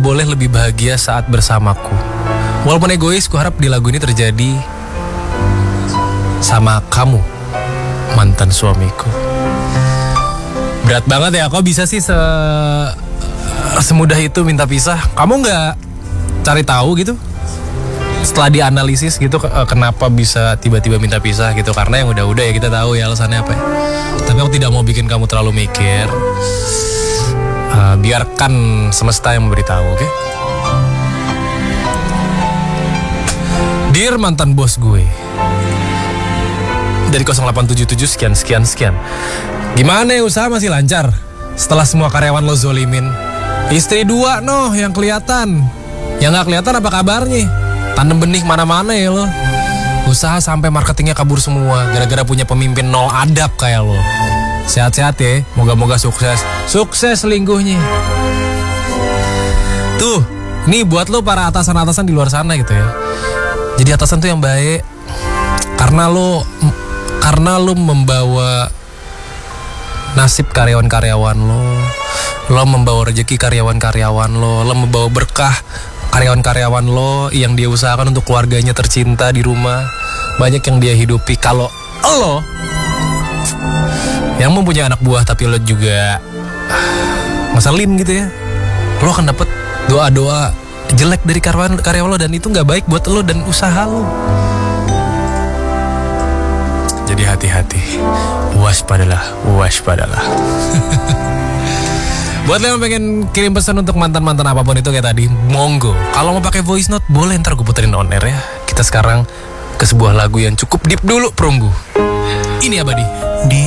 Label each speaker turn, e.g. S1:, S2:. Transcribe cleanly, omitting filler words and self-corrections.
S1: boleh lebih bahagia saat bersamaku. Walaupun egois, ku harap di lagu ini terjadi sama kamu, mantan suamiku. Berat banget ya, kok bisa sih semudah itu minta pisah? Kamu nggak cari tahu gitu? Setelah dianalisis gitu, kenapa bisa tiba-tiba minta pisah gitu? Karena yang udah-udah ya kita tahu ya alasannya apa ya. Tapi aku tidak mau bikin kamu terlalu mikir. Biarkan semesta yang memberitahu, oke? Dear mantan bos gue, dari 0877 sekian. Gimana ya, usaha masih lancar? Setelah semua karyawan lo zolimin. Istri 2 noh yang kelihatan. Yang gak kelihatan apa kabarnya? Tanam benih mana-mana ya lo. Usaha sampai marketingnya kabur semua gara-gara punya pemimpin nol adab kayak lo. Sehat-sehat ya, moga-moga sukses. Sukses selingkuhnya. Tuh, nih buat lo para atasan-atasan di luar sana gitu ya. Jadi atasan tuh yang baik. Karena lo membawa nasib karyawan-karyawan lo. Lo membawa rezeki karyawan-karyawan lo. Lo membawa berkah karyawan-karyawan lo yang dia usahakan untuk keluarganya tercinta di rumah. Banyak yang dia hidupi. Kalau lo yang mempunyai anak buah tapi lo juga ngeselin gitu ya, lo akan dapet doa-doa jelek dari karyawan lo, dan itu gak baik buat lo dan usaha lo. Jadi hati-hati, waspadalah. Buat lo yang pengen kirim pesan untuk mantan-mantan apapun itu kayak tadi, monggo. Kalau mau pakai voice note boleh, ntar gue puterin on air ya. Kita sekarang ke sebuah lagu yang cukup deep dulu, perunggu. Ini Abadi.